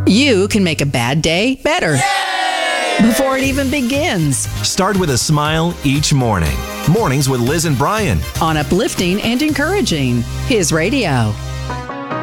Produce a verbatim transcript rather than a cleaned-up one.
You can make a bad day better. Before it even begins. Start with a smile each morning. Mornings with Liz and Brian. On Uplifting and Encouraging. His radio.